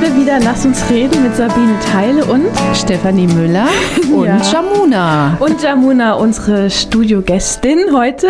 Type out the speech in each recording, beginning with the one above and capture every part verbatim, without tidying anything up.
sind wir wieder. Lass uns reden mit Sabine Theile und Stefanie Müller und ja. Jamuna. Und Jamuna, unsere Studiogästin heute.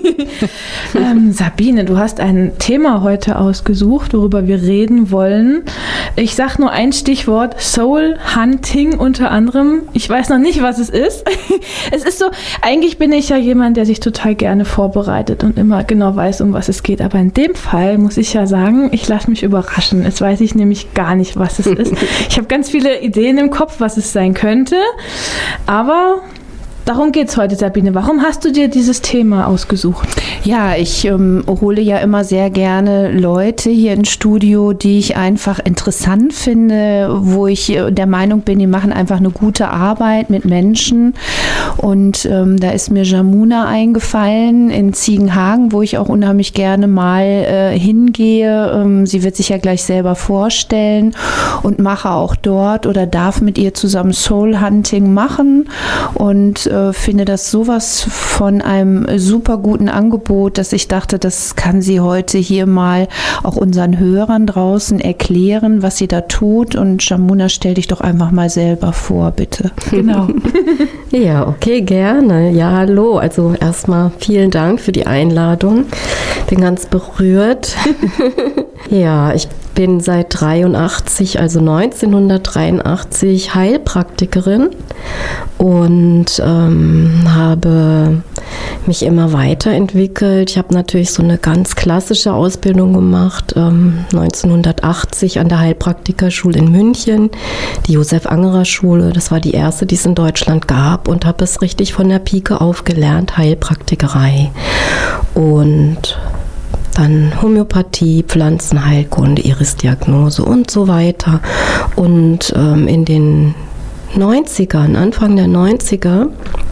ähm, Sabine, du hast ein Thema heute ausgesucht, worüber wir reden wollen. Ich sag nur ein Stichwort, Soul Hunting unter anderem. Ich weiß noch nicht, was es ist. Es ist so, eigentlich bin ich ja jemand, der sich total gerne vorbereitet und immer genau weiß, um was es geht. Aber in dem Fall muss ich ja sagen, ich lasse mich überraschen. Jetzt weiß ich nämlich gar nicht, was es ist. Ich habe ganz viele Ideen im Kopf, was es sein könnte. Aber darum geht es heute, Sabine. Warum hast du dir dieses Thema ausgesucht? Ja, ich ähm, hole ja immer sehr gerne Leute hier ins Studio, die ich einfach interessant finde, wo ich der Meinung bin, die machen einfach eine gute Arbeit mit Menschen. Und ähm, da ist mir Jamuna eingefallen in Ziegenhagen, wo ich auch unheimlich gerne mal äh, hingehe. Ähm, sie wird sich ja gleich selber vorstellen und mache auch dort oder darf mit ihr zusammen Soul Hunting machen und äh, finde das sowas von einem super guten Angebot, dass ich dachte, das kann sie heute hier mal auch unseren Hörern draußen erklären, was sie da tut. Und Jamuna, stell dich doch einfach mal selber vor, bitte. Genau. Ja, okay, gerne. Ja, hallo. Also erstmal vielen Dank für die Einladung. Bin ganz berührt. Ja, ich bin seit dreiundachtzig, also neunzehnhundertdreiundachtzig Heilpraktikerin und ähm, habe mich immer weiterentwickelt. Ich habe natürlich so eine ganz klassische Ausbildung gemacht, ähm, neunzehnhundertachtzig an der Heilpraktikerschule in München, die Josef-Angerer-Schule. Das war die erste, die es in Deutschland gab, und habe es richtig von der Pike auf gelernt, Heilpraktikerei. Und dann Homöopathie, Pflanzenheilkunde, Irisdiagnose und so weiter. Und ähm, in den neunzigern, Anfang der neunziger,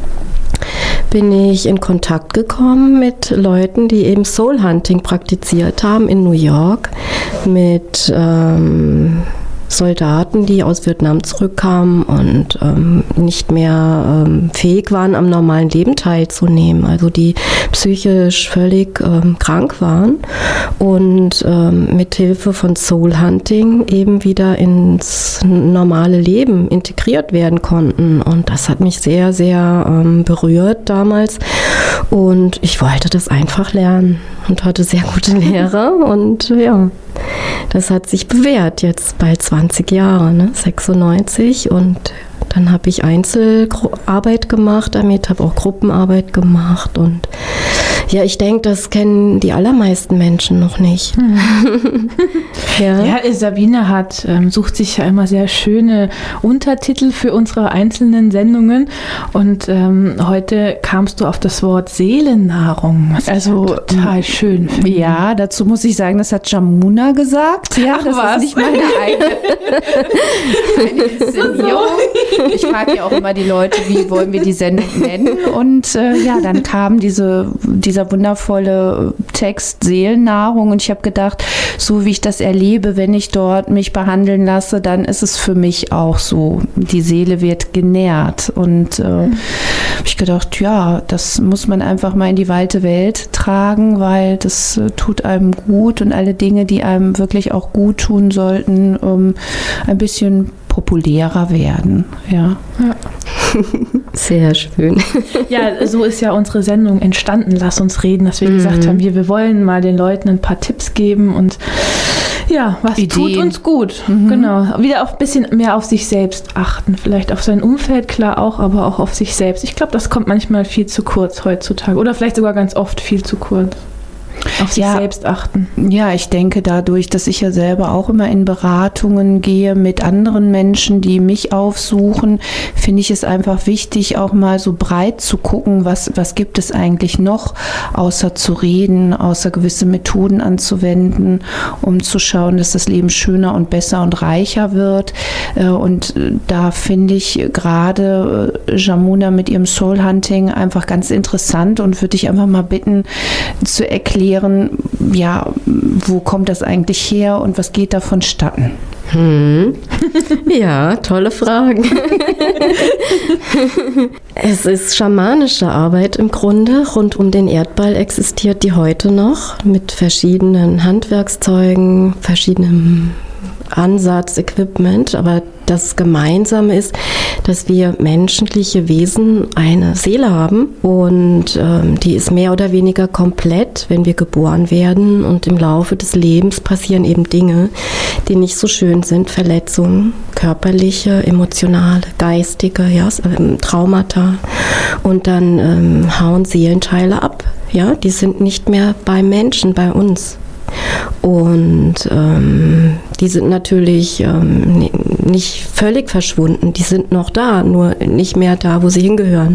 bin ich in Kontakt gekommen mit Leuten, die eben Soul Hunting praktiziert haben in New York, mit ähm, Soldaten, die aus Vietnam zurückkamen und ähm, nicht mehr ähm, fähig waren, am normalen Leben teilzunehmen, also die psychisch völlig ähm, krank waren und ähm, mit Hilfe von Soul Hunting eben wieder ins normale Leben integriert werden konnten. Und das hat mich sehr, sehr ähm, berührt damals. Und ich wollte das einfach lernen und hatte sehr gute Lehrer. Und ja, das hat sich bewährt, jetzt bald zwanzig Jahre, ne? sechsundneunzig. Und dann habe ich Einzelarbeit gemacht damit, habe auch Gruppenarbeit gemacht. Und ja, ich denke, das kennen die allermeisten Menschen noch nicht. Hm. ja. ja, Sabine hat, ähm, sucht sich ja immer sehr schöne Untertitel für unsere einzelnen Sendungen. Und ähm, heute kamst du auf das Wort Seelennahrung. Also total schön. Ja, dazu muss ich sagen, das hat Jamuna gesagt. Ja, Ach, das was? ist nicht meine eigene, eine Inszenierung. Ich frage ja auch immer die Leute, wie wollen wir die Sendung nennen? Und äh, ja, dann kam diese, dieser wundervolle Text Seelennahrung, und ich habe gedacht, so wie ich das erlebe, wenn ich dort mich behandeln lasse, dann ist es für mich auch so. Die Seele wird genährt. Und äh, habe ich gedacht, ja, das muss man einfach mal in die weite Welt tragen, weil das äh, tut einem gut, und alle Dinge, die einem wirklich auch gut tun sollten, ähm, ein bisschen populärer werden. Ja. ja. Sehr schön. Ja, so ist ja unsere Sendung entstanden. Lass uns reden, dass wir mhm. gesagt haben, wir, wir wollen mal den Leuten ein paar Tipps geben und ja, was Ideen. Tut uns gut. Mhm. Genau. Wieder auch ein bisschen mehr auf sich selbst achten. Vielleicht auf sein Umfeld, klar auch, aber auch auf sich selbst. Ich glaube, das kommt manchmal viel zu kurz heutzutage. Oder vielleicht sogar ganz oft viel zu kurz. Auf sich ja, selbst achten. Ja, ich denke dadurch, dass ich ja selber auch immer in Beratungen gehe mit anderen Menschen, die mich aufsuchen, finde ich es einfach wichtig, auch mal so breit zu gucken, was, was gibt es eigentlich noch, außer zu reden, außer gewisse Methoden anzuwenden, um zu schauen, dass das Leben schöner und besser und reicher wird. Und da finde ich gerade Jamuna mit ihrem Soul Hunting einfach ganz interessant, und würde ich einfach mal bitten, zu erklären, ja, wo kommt das eigentlich her und was geht da vonstatten? Hm. Ja, tolle Fragen. Es ist schamanische Arbeit im Grunde. Rund um den Erdball existiert die heute noch mit verschiedenen Handwerkszeugen, verschiedenen Ansatz, Equipment, aber das Gemeinsame ist, dass wir menschliche Wesen eine Seele haben und ähm, die ist mehr oder weniger komplett, wenn wir geboren werden, und im Laufe des Lebens passieren eben Dinge, die nicht so schön sind, Verletzungen, körperliche, emotionale, geistige, ja, ähm, Traumata, und dann ähm, hauen Seelenteile ab, ja, die sind nicht mehr beim Menschen, bei uns. Und ähm, die sind natürlich ähm, nicht völlig verschwunden, die sind noch da, nur nicht mehr da, wo sie hingehören.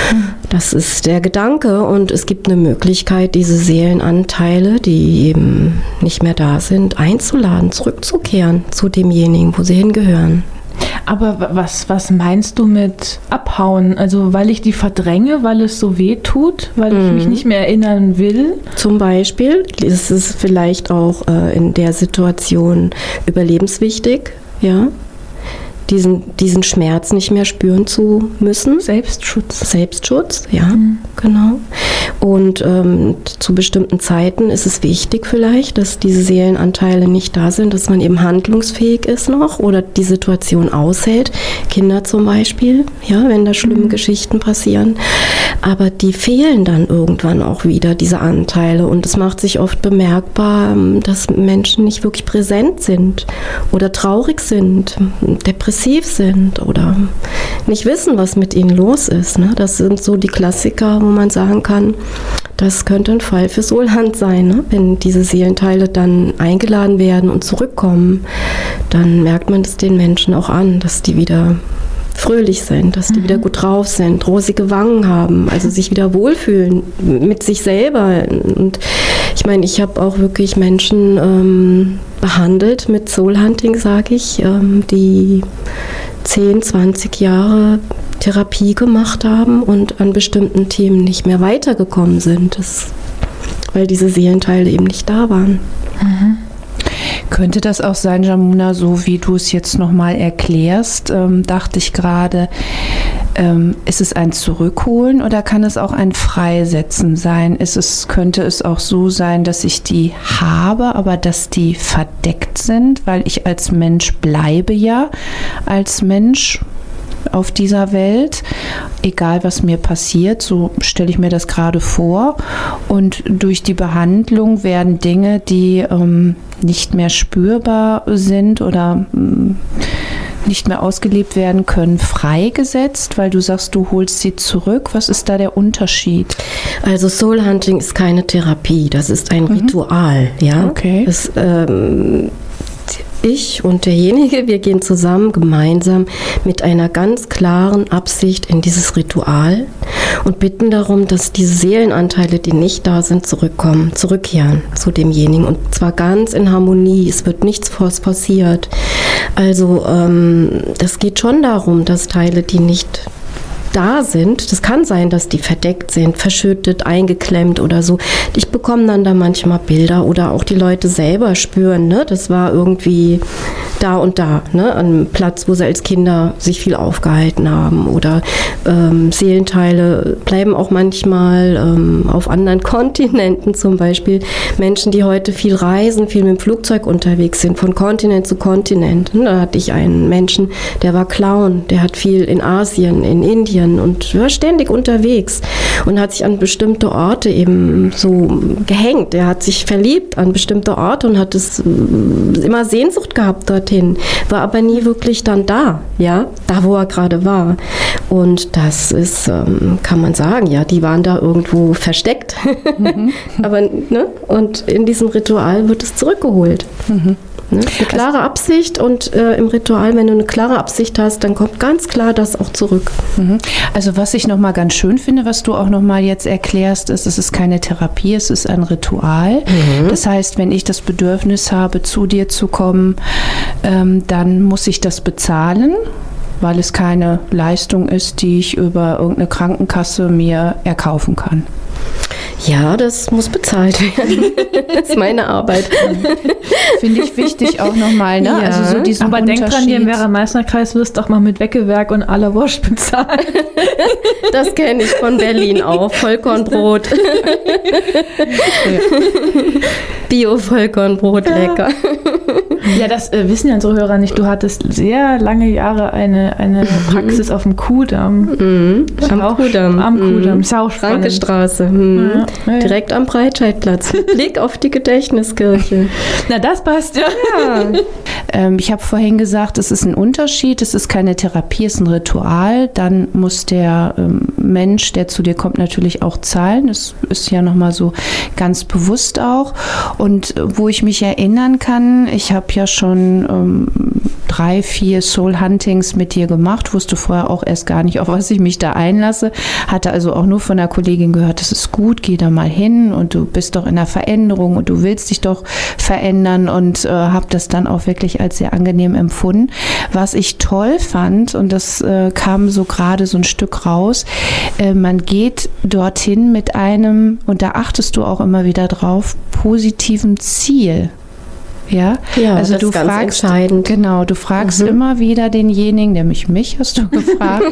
Das ist der Gedanke, und es gibt eine Möglichkeit, diese Seelenanteile, die eben nicht mehr da sind, einzuladen, zurückzukehren zu demjenigen, wo sie hingehören. Aber was, was meinst du mit abhauen? Also weil ich die verdränge, weil es so weh tut, weil ich Mhm. mich nicht mehr erinnern will? Zum Beispiel ist es vielleicht auch äh, in der Situation überlebenswichtig, ja, diesen, diesen Schmerz nicht mehr spüren zu müssen. Selbstschutz. Selbstschutz, ja, Mhm. genau. Und ähm, zu bestimmten Zeiten ist es wichtig vielleicht, dass diese Seelenanteile nicht da sind, dass man eben handlungsfähig ist noch oder die Situation aushält. Kinder zum Beispiel, ja, wenn da schlimme Mhm. Geschichten passieren. Aber die fehlen dann irgendwann auch wieder, diese Anteile. Und es macht sich oft bemerkbar, ähm, dass Menschen nicht wirklich präsent sind oder traurig sind, depressiv sind oder nicht wissen, was mit ihnen los ist. Ne? Das sind so die Klassiker, wo man sagen kann, das könnte ein Fall für Soulhand sein. Ne? Wenn diese Seelenteile dann eingeladen werden und zurückkommen, dann merkt man es den Menschen auch an, dass die wieder fröhlich sind, dass die Mhm. wieder gut drauf sind, rosige Wangen haben, also sich wieder wohlfühlen mit sich selber. Und ich meine, ich habe auch wirklich Menschen ähm, behandelt mit Soulhunting, sage ich, ähm, die zehn, zwanzig Jahre Therapie gemacht haben und an bestimmten Themen nicht mehr weitergekommen sind, das, weil diese Seelenteile eben nicht da waren. Mhm. Könnte das auch sein, Jamuna, so wie du es jetzt nochmal erklärst, ähm, dachte ich gerade, ähm, ist es ein Zurückholen oder kann es auch ein Freisetzen sein? Ist es, könnte es auch so sein, dass ich die habe, aber dass die verdeckt sind, weil ich als Mensch bleibe ja als Mensch auf dieser Welt, egal was mir passiert, so stelle ich mir das gerade vor. Und durch die Behandlung werden Dinge, die ähm, nicht mehr spürbar sind oder ähm, nicht mehr ausgelebt werden können, freigesetzt, weil du sagst, du holst sie zurück. Was ist da der Unterschied? Also Soulhunting ist keine Therapie, das ist ein Mhm. Ritual, ja. Okay. Das, ähm, ich und derjenige, wir gehen zusammen gemeinsam mit einer ganz klaren Absicht in dieses Ritual und bitten darum, dass die Seelenanteile, die nicht da sind, zurückkommen, zurückkehren zu demjenigen, und zwar ganz in Harmonie. Es wird nichts forciert. Also ähm, das geht schon darum, dass Teile, die nicht da sind, das kann sein, dass die verdeckt sind, verschüttet, eingeklemmt oder so. Ich bekomme dann da manchmal Bilder oder auch die Leute selber spüren, ne? Das war irgendwie da und da, ne? An einem Platz, wo sie als Kinder sich viel aufgehalten haben, oder ähm, Seelenteile bleiben auch manchmal ähm, auf anderen Kontinenten, zum Beispiel Menschen, die heute viel reisen, viel mit dem Flugzeug unterwegs sind, von Kontinent zu Kontinent. Da hatte ich einen Menschen, der war Clown, der hat viel in Asien, in Indien und war ständig unterwegs und hat sich an bestimmte Orte eben so gehängt. Er hat sich verliebt an bestimmte Orte und hat es immer Sehnsucht gehabt dorthin, war aber nie wirklich dann da, ja, da wo er gerade war. Und das ist, ähm, kann man sagen, ja, die waren da irgendwo versteckt. Mhm. aber, ne? Und in diesem Ritual wird es zurückgeholt. Mhm. Ne? Eine klare Absicht, und äh, im Ritual, wenn du eine klare Absicht hast, dann kommt ganz klar das auch zurück. Also was ich nochmal ganz schön finde, was du auch nochmal jetzt erklärst, ist, es ist keine Therapie, es ist ein Ritual. Mhm. Das heißt, wenn ich das Bedürfnis habe, zu dir zu kommen, ähm, dann muss ich das bezahlen, weil es keine Leistung ist, die ich über irgendeine Krankenkasse mir erkaufen kann. Ja, das muss bezahlt werden. Das ist meine Arbeit. Finde ich wichtig auch nochmal, ne? Ja. Also so diesen Aber denk dran, hier im Unterschied. Werra-Meißner-Kreis wirst doch mal mit Weckewerk und à la Wurst bezahlt. Das kenne ich von Berlin auch. Vollkornbrot. Ja. Bio-Vollkornbrot, Ja. lecker. Ja, das äh, wissen ja unsere Hörer nicht. Du hattest sehr lange Jahre eine, eine Praxis auf dem Kudamm. Mhm. Am auch, Kudamm. Am Kudamm. Mhm. Ist auch spannend. Frankestraße. Mhm. Ja, ja, ja. Direkt am Breitscheidplatz. Blick auf die Gedächtniskirche. Na, das passt ja. Ja. Ähm, ich habe vorhin gesagt, es ist ein Unterschied, es ist keine Therapie, es ist ein Ritual. Dann muss der ähm, Mensch, der zu dir kommt, natürlich auch zahlen. Das ist ja nochmal so ganz bewusst auch. Und äh, wo ich mich erinnern kann, ich habe ja schon ähm, drei, vier Soul-Huntings mit dir gemacht, wusste vorher auch erst gar nicht, auf was ich mich da einlasse. Hatte also auch nur von einer Kollegin gehört, das ist gut, geh da mal hin und du bist doch in der Veränderung und du willst dich doch verändern und äh, habe das dann auch wirklich als sehr angenehm empfunden. Was ich toll fand, und das äh, kam so gerade so ein Stück raus, äh, man geht dorthin mit einem, und da achtest du auch immer wieder drauf, positiven Ziel. Ja, Ja, also das du ist ganz fragst, entscheidend. genau, du fragst Mhm. immer wieder denjenigen, nämlich mich hast du gefragt,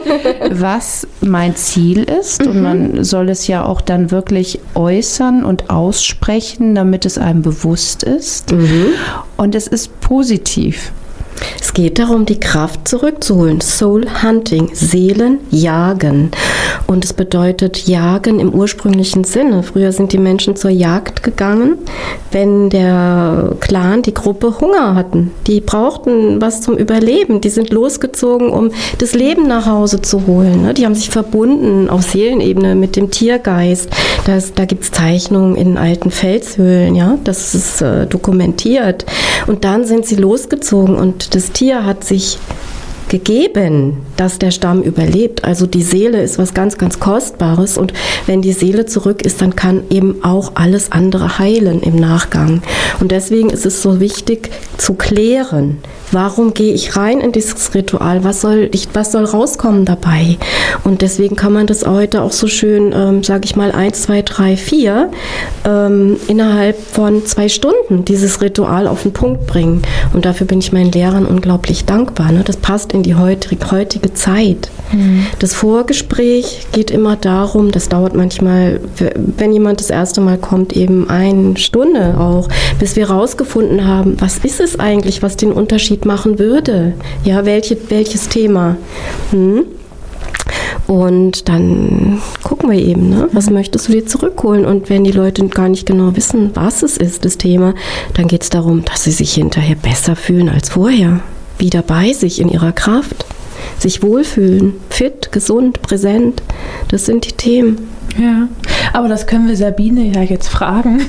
was mein Ziel ist. Und man soll es ja auch dann wirklich äußern und aussprechen, damit es einem bewusst ist. Mhm. Und es ist positiv. Es geht darum, die Kraft zurückzuholen. Soul Hunting, Seelen jagen. Und es bedeutet jagen im ursprünglichen Sinne. Früher sind die Menschen zur Jagd gegangen, wenn der Clan, die Gruppe Hunger hatten. Die brauchten was zum Überleben. Die sind losgezogen, um das Leben nach Hause zu holen. Die haben sich verbunden auf Seelenebene mit dem Tiergeist. Das, da gibt es Zeichnungen in alten Felshöhlen. Ja? Das ist äh, dokumentiert. Und dann sind sie losgezogen und das Tier hat sich gegeben, dass der Stamm überlebt. Also die Seele ist was ganz, ganz Kostbares und wenn die Seele zurück ist, dann kann eben auch alles andere heilen im Nachgang. Und deswegen ist es so wichtig zu klären, warum gehe ich rein in dieses Ritual, was soll ich, was soll rauskommen dabei? Und deswegen kann man das heute auch so schön, ähm, sage ich mal, eins, zwei, drei, vier ähm, innerhalb von zwei Stunden dieses Ritual auf den Punkt bringen. Und dafür bin ich meinen Lehrern unglaublich dankbar. Ne? Das passt in die heutige, heutige Zeit. Mhm. Das Vorgespräch geht immer darum, das dauert manchmal, wenn jemand das erste Mal kommt, eben eine Stunde auch, bis wir rausgefunden haben, was ist es eigentlich, was den Unterschied machen würde? Ja, welche, welches Thema? Hm? Und dann gucken wir eben, ne? Was möchtest du dir zurückholen? Und wenn die Leute gar nicht genau wissen, was es ist, das Thema, dann geht es darum, dass sie sich hinterher besser fühlen als vorher. Wieder bei sich in ihrer Kraft. Sich wohlfühlen, fit, gesund, präsent. Das sind die Themen. Ja, aber das können wir Sabine ja jetzt fragen.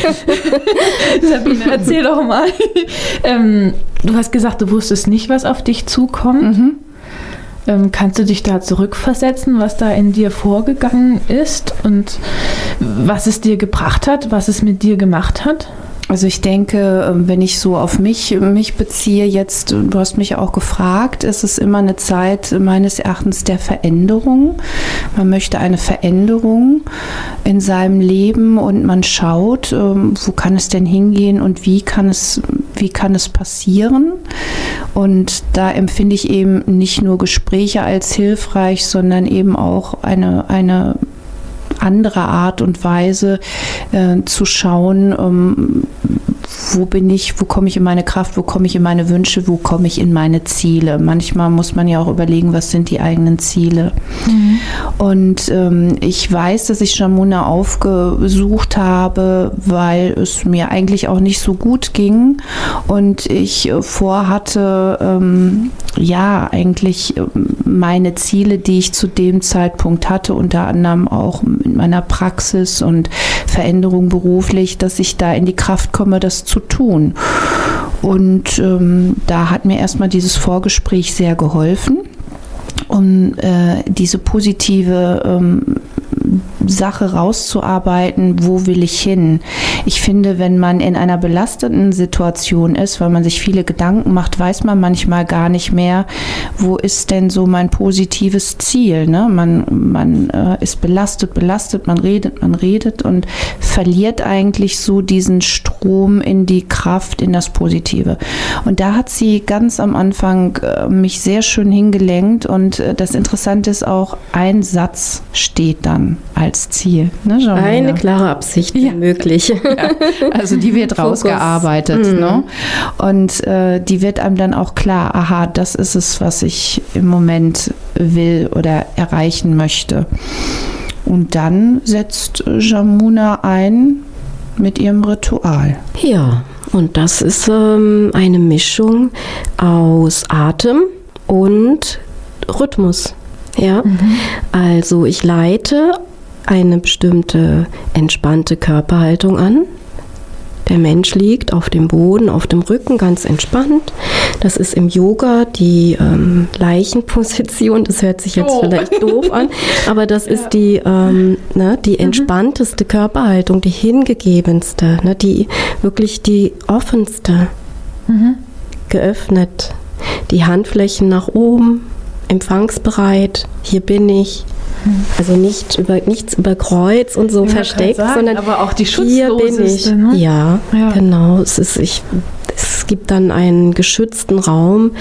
Sabine, erzähl doch mal. ähm, du hast gesagt, du wusstest nicht, was auf dich zukommt. Mhm. Ähm, kannst du dich da zurückversetzen, was da in dir vorgegangen ist und was es dir gebracht hat, was es mit dir gemacht hat? Also ich denke, wenn ich so auf mich, mich beziehe jetzt, du hast mich auch gefragt, ist es immer eine Zeit meines Erachtens der Veränderung. Man möchte eine Veränderung in seinem Leben und man schaut, wo kann es denn hingehen und wie kann es, wie kann es passieren. Und da empfinde ich eben nicht nur Gespräche als hilfreich, sondern eben auch eine, eine andere Art und Weise äh, zu schauen, ähm, wo bin ich, wo komme ich in meine Kraft, wo komme ich in meine Wünsche, wo komme ich in meine Ziele. Manchmal muss man ja auch überlegen, was sind die eigenen Ziele. Mhm. Und ähm, ich weiß, dass ich Jamuna aufgesucht habe, weil es mir eigentlich auch nicht so gut ging und ich äh, vorhatte, ähm, ja, eigentlich äh, meine Ziele, die ich zu dem Zeitpunkt hatte, unter anderem auch in meiner Praxis und Veränderung beruflich, dass ich da in die Kraft komme, das zu tun. Und ähm, da hat mir erstmal dieses Vorgespräch sehr geholfen, um äh, diese positive ähm, Sache rauszuarbeiten, wo will ich hin? Ich finde, wenn man in einer belastenden Situation ist, weil man sich viele Gedanken macht, weiß man manchmal gar nicht mehr, wo ist denn so mein positives Ziel? Ne? Man, man äh, ist belastet, belastet, man redet, man redet und verliert eigentlich so diesen Strom in die Kraft, in das Positive. Und da hat sie ganz am Anfang äh, mich sehr schön hingelenkt und äh, das Interessante ist auch, ein Satz steht dann als als Ziel. Ne, Jamuna? Eine klare Absicht, ja. möglich. Ja, also die wird rausgearbeitet. Mhm. Ne? Und äh, die wird einem dann auch klar, aha, das ist es, was ich im Moment will oder erreichen möchte. Und dann setzt Jamuna ein mit ihrem Ritual. Ja, und das ist ähm, eine Mischung aus Atem und Rhythmus. Ja, mhm. Also ich leite eine bestimmte entspannte Körperhaltung an. Der Mensch liegt auf dem Boden, auf dem Rücken, ganz entspannt. Das ist im Yoga die ähm, Leichenposition. Das hört sich jetzt oh. vielleicht doof an, aber das ja. ist die, ähm, ne, die mhm. entspannteste Körperhaltung, die hingegebenste, ne, die wirklich die offenste. Mhm. Geöffnet, die Handflächen nach oben, empfangsbereit, hier bin ich. Also nicht über, nichts über Kreuz und so ja, versteckt, sagen, sondern aber auch die hier bin ich. Ne? Ja, ja, genau. Es, ist, ich, es gibt dann einen geschützten Raum.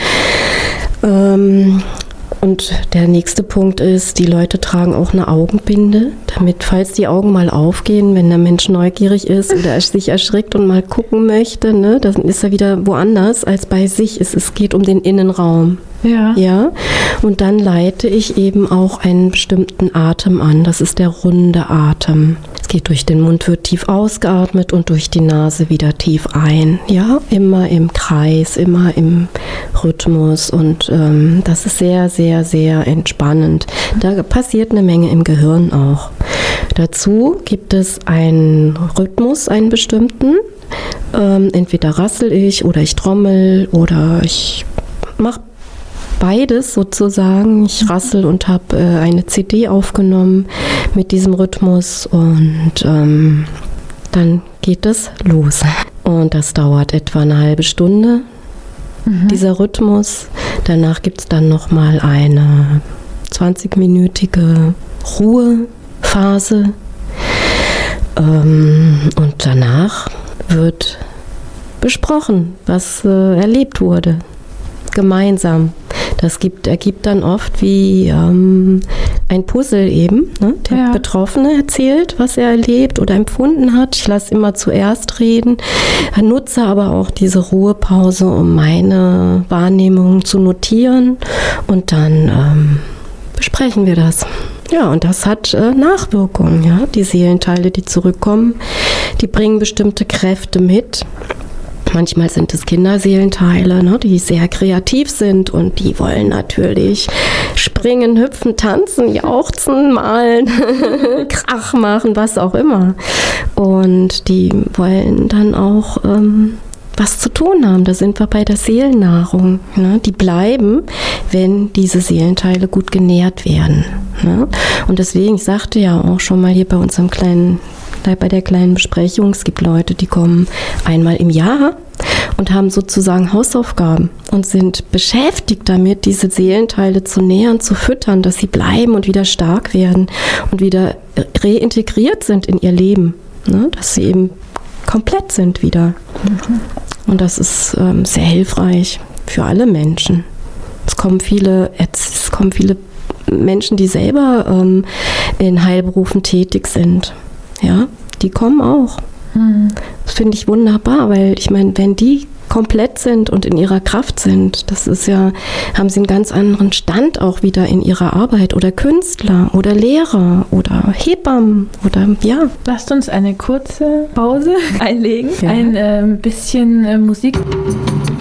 Ähm, und der nächste Punkt ist, die Leute tragen auch eine Augenbinde, damit, falls die Augen mal aufgehen, wenn der Mensch neugierig ist oder sich erschrickt und mal gucken möchte, ne, dann ist er wieder woanders als bei sich. Es, es geht um den Innenraum. Ja. Ja. Und dann leite ich eben auch einen bestimmten Atem an. Das ist der runde Atem. Es geht durch den Mund, wird tief ausgeatmet und durch die Nase wieder tief ein. Ja, immer im Kreis, immer im Rhythmus. Und ähm, das ist sehr, sehr, sehr entspannend. Da passiert eine Menge im Gehirn auch. Dazu gibt es einen Rhythmus, einen bestimmten. Ähm, entweder rassel ich oder ich trommel oder ich mache beides sozusagen. Ich rassel und habe äh, eine C D aufgenommen mit diesem Rhythmus und ähm, dann geht es los. Und das dauert etwa eine halbe Stunde, mhm. dieser Rhythmus. Danach gibt es dann nochmal eine zwanzigminütige Ruhephase ähm, und danach wird besprochen, was äh, erlebt wurde. Gemeinsam. Das gibt, ergibt dann oft wie ähm, ein Puzzle eben. Ne? Der ja. Betroffene erzählt, was er erlebt oder empfunden hat. Ich lasse immer zuerst reden, nutze aber auch diese Ruhepause, um meine Wahrnehmung zu notieren und dann ähm, besprechen wir das. Ja, und das hat äh, Nachwirkungen. Ja? Die Seelenteile, die zurückkommen, die bringen bestimmte Kräfte mit. Manchmal sind es Kinderseelenteile, ne, die sehr kreativ sind und die wollen natürlich springen, hüpfen, tanzen, jauchzen, malen, Krach machen, was auch immer. Und die wollen dann auch ähm, was zu tun haben. Da sind wir bei der Seelennahrung. Ne? Die bleiben, wenn diese Seelenteile gut genährt werden. Ne? Und deswegen, ich sagte ja auch schon mal hier bei unserem kleinen bei der kleinen Besprechung, es gibt Leute, die kommen einmal im Jahr und haben sozusagen Hausaufgaben und sind beschäftigt damit, diese Seelenteile zu nähern, zu füttern, dass sie bleiben und wieder stark werden und wieder reintegriert sind in ihr Leben, ne? Dass sie eben komplett sind wieder. Mhm. Und das ist ähm, sehr hilfreich für alle Menschen. Es kommen viele, es kommen viele Menschen, die selber ähm, in Heilberufen tätig sind. Ja, die kommen auch. Mhm. Das finde ich wunderbar, weil ich meine, wenn die komplett sind und in ihrer Kraft sind, das ist ja, haben sie einen ganz anderen Stand auch wieder in ihrer Arbeit oder Künstler oder Lehrer oder Hebammen oder ja. Lasst uns eine kurze Pause einlegen, ja. ein äh, bisschen äh, Musik.